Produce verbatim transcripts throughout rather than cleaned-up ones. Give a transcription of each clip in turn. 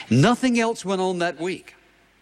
Nothing else went on that week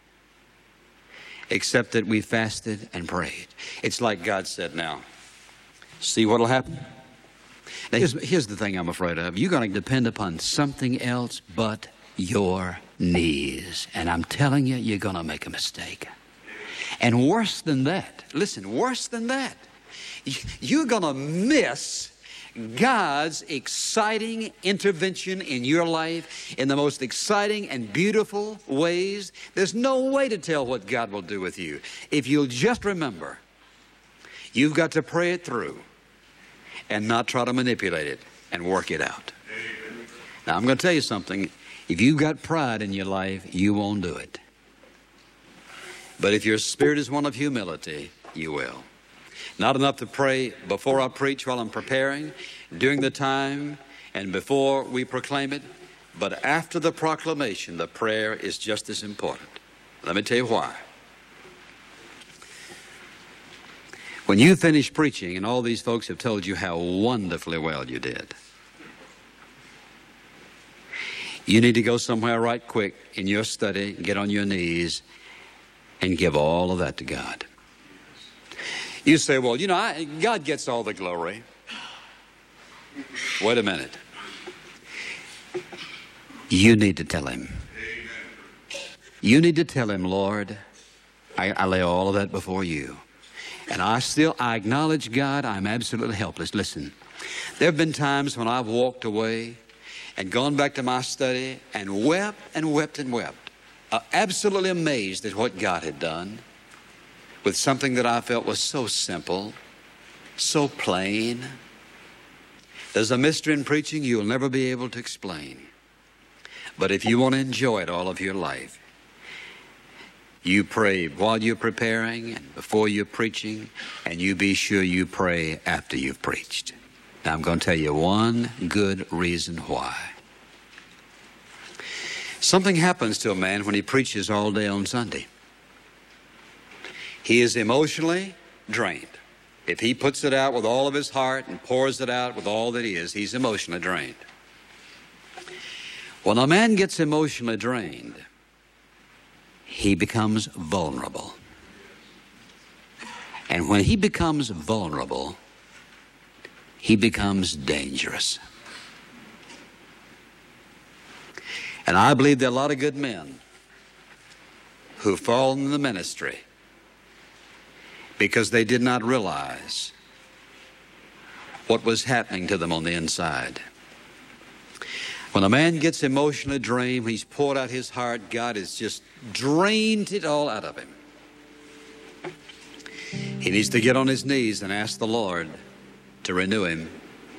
except that we fasted and prayed. It's like God said, now, see what'll happen? Now, here's, here's the thing I'm afraid of. You're going to depend upon something else but your knees. And I'm telling you, you're going to make a mistake. And worse than that, listen, worse than that, you're going to miss God's exciting intervention in your life in the most exciting and beautiful ways. There's no way to tell what God will do with you. If you'll just remember, you've got to pray it through and not try to manipulate it and work it out. Now, I'm going to tell you something. If you've got pride in your life, you won't do it. But if your spirit is one of humility, you will. Not enough to pray before I preach while I'm preparing, during the time, and before we proclaim it. But after the proclamation, the prayer is just as important. Let me tell you why. When you finish preaching, and all these folks have told you how wonderfully well you did, you need to go somewhere right quick in your study, get on your knees, and give all of that to God. You say, well, you know, I, God gets all the glory. Wait a minute. You need to tell him. You need to tell him, Lord, I, I lay all of that before you. And I still, I acknowledge, God, I'm absolutely helpless. Listen, there have been times when I've walked away and gone back to my study and wept and wept and wept, uh, absolutely amazed at what God had done with something that I felt was so simple, so plain. There's a mystery in preaching you'll never be able to explain. But if you want to enjoy it all of your life, you pray while you're preparing and before you're preaching, and you be sure you pray after you've preached. Now, I'm going to tell you one good reason why. Something happens to a man when he preaches all day on Sunday. He is emotionally drained. If he puts it out with all of his heart and pours it out with all that he is, he's emotionally drained. When a man gets emotionally drained, he becomes vulnerable. And when he becomes vulnerable, he becomes dangerous. And I believe there are a lot of good men who fall in the ministry because they did not realize what was happening to them on the inside. When a man gets emotionally drained, when he's poured out his heart, God has just drained it all out of him. He needs to get on his knees and ask the Lord to renew him.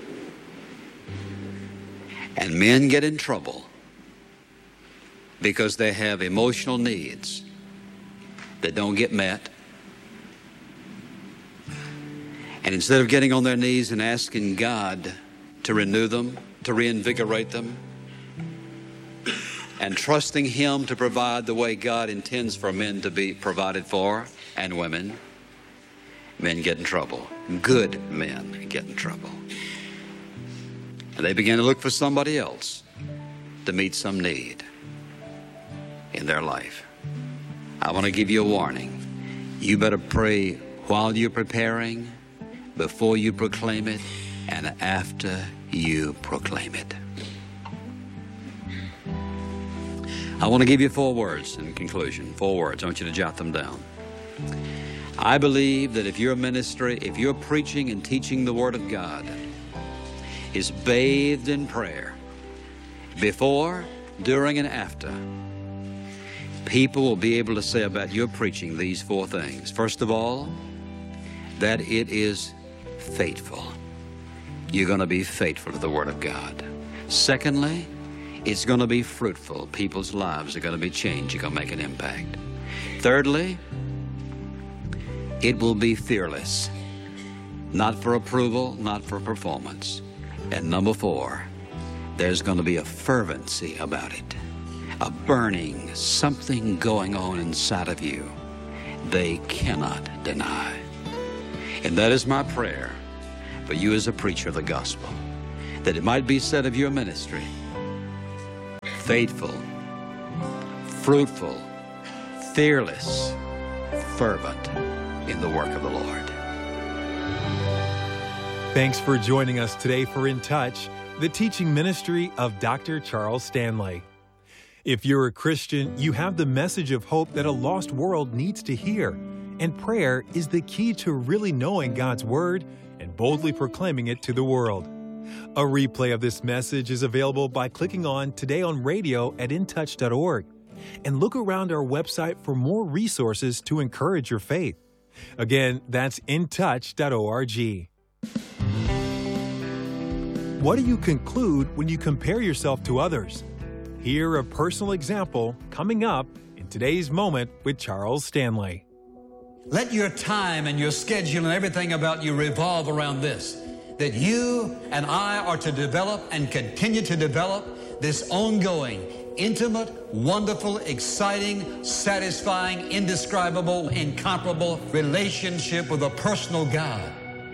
And men get in trouble because they have emotional needs that don't get met. And instead of getting on their knees and asking God to renew them, to reinvigorate them, and trusting him to provide the way God intends for men to be provided for, and women, men get in trouble. Good men get in trouble. And they begin to look for somebody else to meet some need in their life. I want to give you a warning. You better pray while you're preparing, before you proclaim it, and after you proclaim it. I want to give you four words in conclusion. Four words. I want you to jot them down. I believe that if your ministry, if you're preaching and teaching the Word of God, is bathed in prayer, before, during, and after, people will be able to say about your preaching these four things. First of all, that it is faithful. You're going to be faithful to the Word of God. Secondly, it's going to be fruitful. People's lives are going to be changed. You're going to make an impact. Thirdly, it will be fearless. Not for approval, not for performance. And number four, there's going to be a fervency about it. A burning, something going on inside of you they cannot deny. And that is my prayer for you as a preacher of the gospel, that it might be said of your ministry, faithful fruitful, fearless, fervent in the work of the Lord. Thanks for joining us today for In Touch, the teaching ministry of Doctor Charles Stanley. If you're a Christian, you have the message of hope that a lost world needs to hear, and prayer is the key to really knowing God's Word and boldly proclaiming it to the world. A replay of this message is available by clicking on Today on Radio at in touch dot org. And look around our website for more resources to encourage your faith. Again, that's in touch dot org. What do you conclude when you compare yourself to others? Hear a personal example coming up in today's Moment with Charles Stanley. Let your time and your schedule and everything about you revolve around this, that you and I are to develop and continue to develop this ongoing, intimate, wonderful, exciting, satisfying, indescribable, incomparable relationship with a personal God.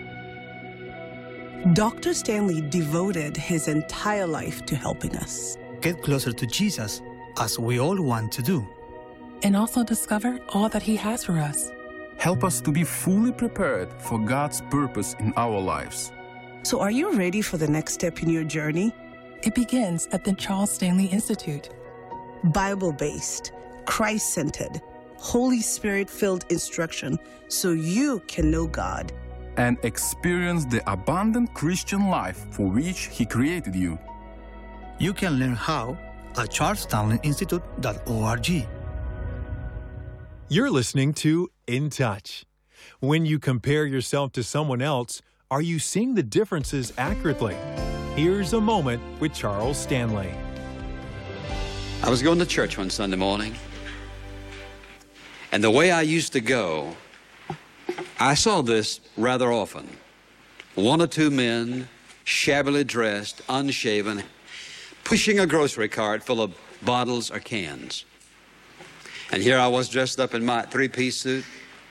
Doctor Stanley devoted his entire life to helping us get closer to Jesus, as we all want to do, and also discover all that He has for us. Help us to be fully prepared for God's purpose in our lives. So are you ready for the next step in your journey? It begins at the Charles Stanley Institute. Bible-based, Christ-centered, Holy Spirit-filled instruction so you can know God and experience the abundant Christian life for which He created you. You can learn how at charles stanley institute dot org. You're listening to In Touch. When you compare yourself to someone else, are you seeing the differences accurately? Here's a moment with Charles Stanley. I was going to church one Sunday morning, and the way I used to go, I saw this rather often. One or two men, shabbily dressed, unshaven, pushing a grocery cart full of bottles or cans. And here I was dressed up in my three-piece suit,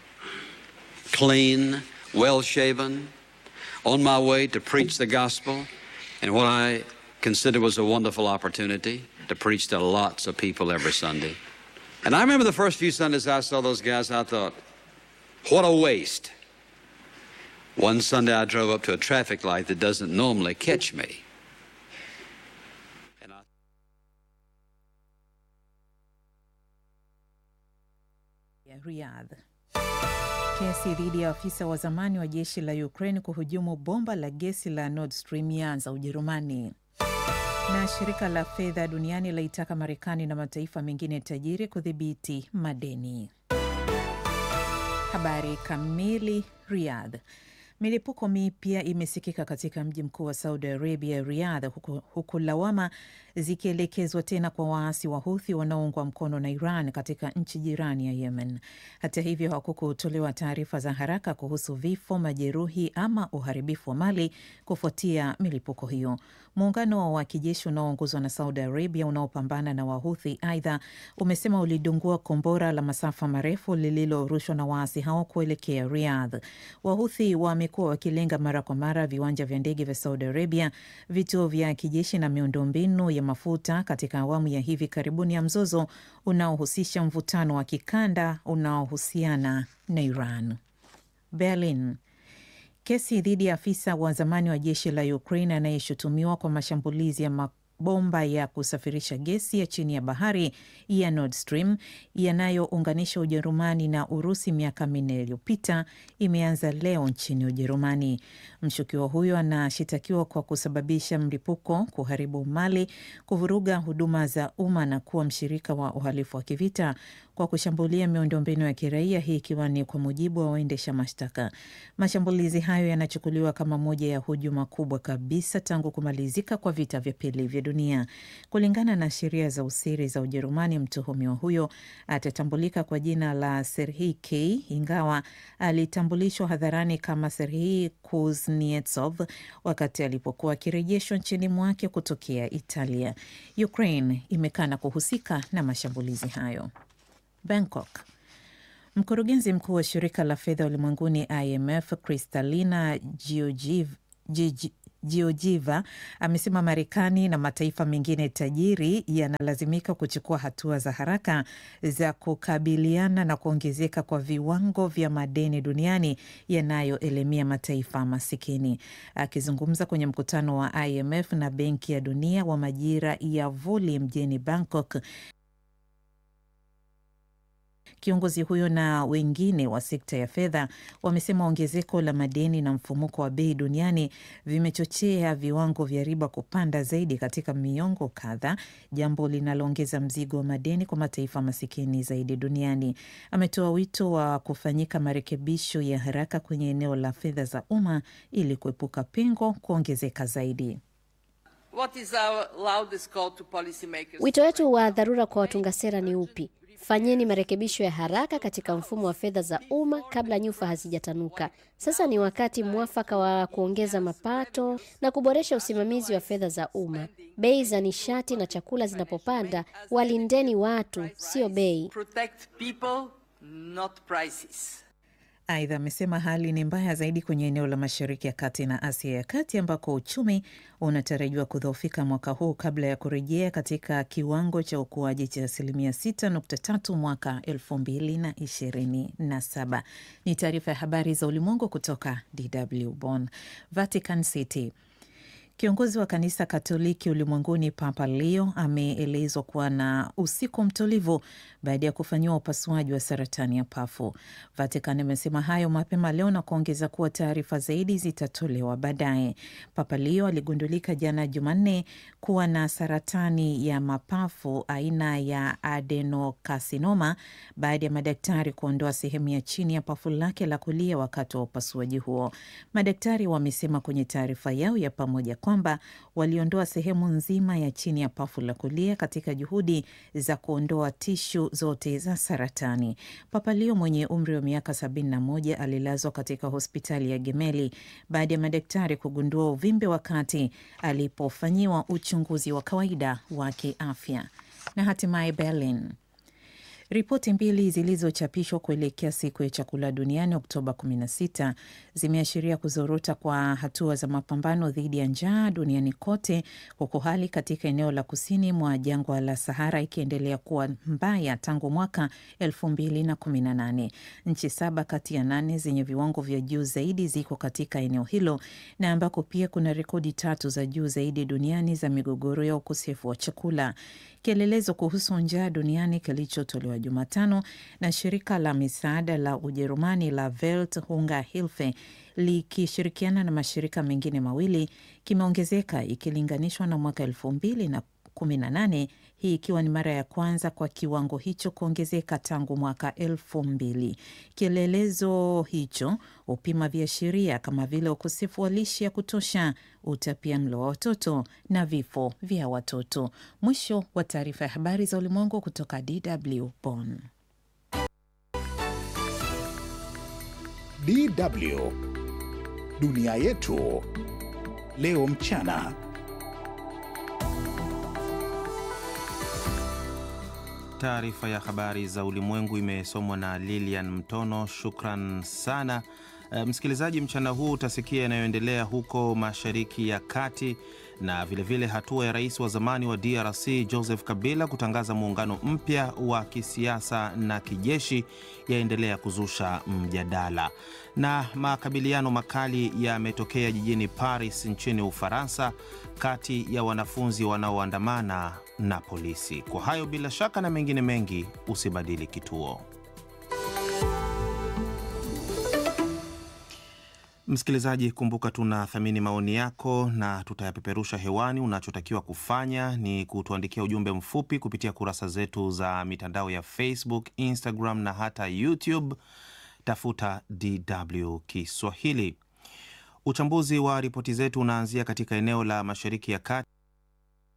clean, well-shaven, on my way to preach the gospel, and what I considered was a wonderful opportunity to preach to lots of people every Sunday. And I remember the first few Sundays I saw those guys, I thought, what a waste. One Sunday I drove up to a traffic light that doesn't normally catch me. And I... Riyadh. Kesi dhidi ya afisa wa zamani wa jeshi la Ukraine kuhujumu bomba la gesi la Nord Stream yaanza Ujerumani. Na shirika la fedha duniani laitaka Marekani na mataifa mengine tajiri kudhibiti madeni. Habari kamili. Riyadh. Milipuko mipya imesikika katika mji mkuu wa Saudi Arabia, Riyadh, huku, huku lawama zikielekezwa tena kwa waasi wa Houthi wanaoungwa mkono na Iran katika nchi jirani ya Yemen. Hata hivyo, hakukutolewa taarifa za haraka kuhusu vifo, majeruhi ama uharibifu wa mali kufuatia milipuko hiyo. Muungano wa kijeshi unaoongozwa na Saudi Arabia unaopambana na Wahouthi aidha umesema ulidungua kombora la masafa marefu lililorushwa na waasi hao kuelekea Riyadh. Wahouthi wamekuwa wakilenga mara kwa mara viwanja vya ndege vya Saudi Arabia, vituo vya kijeshi na miundombinu ya mafuta katika awamu ya hivi karibuni ya mzozo unaohusisha mvutano wa kikanda unaohusiana na Iran. Berlin. Kesi dhidi ya afisa wa zamani wa jeshi la Ukraine anayeshutumiwa kwa mashambulizi ya mabomba ya kusafirisha gesi ya chini ya bahari ya Nord Stream yanayounganisha Ujerumani na Urusi miaka minne iliyopita imeanza leo nchini Ujerumani. Mshukiwa huyo anashitakiwa kwa kusababisha mlipuko, kuharibu mali, kuvuruga huduma za umma na kuwa mshirika wa uhalifu wa kivita kwa kushambulia miundombinu ya kiraia, hii ikiwa ni kwa mujibu wa waendesha mashtaka. Mashambulizi hayo yanachukuliwa kama moja ya hujuma kubwa kabisa tangu kumalizika kwa vita vya pili vya dunia. Kulingana na sheria za usiri za Ujerumani, mtuhumiwa huyo atatambulika kwa jina la Serhii K, ingawa alitambulishwa hadharani kama Serhii Kuznetsov wakati alipokuwa akirejeshwa nchini mwake kutokea Italia. Ukraine imekana kuhusika na mashambulizi hayo. Bangkok. Mkurugenzi mkuu wa shirika la fedha ulimwenguni I M F, Kristalina Georgieva amesema Marekani na mataifa mengine tajiri yanalazimika kuchukua hatua za haraka za kukabiliana na kuongezeka kwa viwango vya madeni duniani yanayoelemea mataifa masikini. Akizungumza kwenye mkutano wa I M F na Benki ya Dunia wa majira ya vuli mjini Bangkok, kiongozi huyo na wengine wa sekta ya fedha wamesema ongezeko la madeni na mfumuko wa bei duniani vimechochea viwango vya riba kupanda zaidi katika miongo kadhaa, jambo linaloongeza mzigo wa madeni kwa mataifa masikini zaidi duniani. Ametoa wito wa kufanyika marekebisho ya haraka kwenye eneo la fedha za umma ili kuepuka pengo kuongezeka zaidi. Wito wetu wa dharura kwa watunga sera ni upi? Fanyeni marekebisho ya haraka katika mfumo wa fedha za umma kabla nyufa hazijatanuka. Sasa ni wakati mwafaka wa kuongeza mapato na kuboresha usimamizi wa fedha za umma. Bei za nishati na chakula zinapopanda, walindeni watu, sio bei. Aidha, amesema hali ni mbaya zaidi kwenye eneo la Mashariki ya Kati na Asia ya Kati ambako uchumi unatarajiwa kudhoofika mwaka huu kabla ya kurejea katika kiwango cha ukuaji cha asilimia sita nukta tatu mwaka elfu mbili na ishirini na saba. Ni taarifa ya habari za ulimwengu kutoka D W Bonn. Vatican City. Kiongozi wa kanisa Katoliki ulimwenguni Papa Leo ameelezwa kuwa na usiku mtulivu baada ya kufanyiwa upasuaji wa saratani ya pafu. Vatican imesema hayo mapema leo na kuongeza kuwa taarifa zaidi zitatolewa baadaye. Papa Leo aligundulika jana Jumanne kuwa na saratani ya mapafu aina ya adenocarcinoma baada ya madaktari kuondoa sehemu ya chini ya pafu lake la kulia wakati wa upasuaji huo. Madaktari wamesema kwenye taarifa yao ya pamoja kwamba waliondoa sehemu nzima ya chini ya pafu la kulia katika juhudi za kuondoa tishu zote za saratani. Papa Leo mwenye umri wa miaka sabini na moja alilazwa katika hospitali ya Gemelli baada ya madaktari kugundua uvimbe wakati alipofanyiwa uchunguzi wa kawaida wa kiafya. Na hatimaye Berlin. Ripoti mbili zilizochapishwa kuelekea siku ya chakula duniani Oktoba kumi na sita zimeashiria kuzorota kwa hatua za mapambano dhidi ya njaa duniani kote, huku hali katika eneo la kusini mwa jangwa la Sahara ikiendelea kuwa mbaya tangu mwaka elfu mbili na kumi na nane. Nchi saba kati ya nane zenye viwango vya juu zaidi ziko katika eneo hilo, na ambako pia kuna rekodi tatu za juu zaidi duniani za migogoro ya ukosefu wa chakula. Kielelezo kuhusu njaa duniani kilichotolewa Jumatano na shirika la misaada la Ujerumani la Welthungerhilfe likishirikiana na mashirika mengine mawili kimeongezeka ikilinganishwa na mwaka elfu mbili na kumi na nane, hii ikiwa ni mara ya kwanza kwa kiwango hicho kuongezeka tangu mwaka elfu mbili. Kielelezo hicho upima viashiria kama vile ukosefu wa lishe ya kutosha, utapiamlo wa watoto na vifo vya watoto. Mwisho wa taarifa ya habari za ulimwengu kutoka D W Bonn. D W Dunia Yetu Leo Mchana. Taarifa ya habari za ulimwengu imesomwa na Lilian Mtono. Shukran sana. E, msikilizaji, mchana huu utasikia yanayoendelea huko Mashariki ya Kati na vilevile vile hatua ya rais wa zamani wa D R C Joseph Kabila kutangaza muungano mpya wa kisiasa na kijeshi yaendelea kuzusha mjadala. Na makabiliano makali yametokea jijini Paris nchini Ufaransa kati ya wanafunzi wanaoandamana na polisi. Kwa hayo bila shaka na mengine mengi, usibadili kituo. Msikilizaji, kumbuka tunathamini maoni yako na tutayapeperusha hewani. Unachotakiwa kufanya ni kutuandikia ujumbe mfupi kupitia kurasa zetu za mitandao ya Facebook, Instagram na hata YouTube. Tafuta D W Kiswahili. Uchambuzi wa ripoti zetu unaanzia katika eneo la Mashariki ya Kati.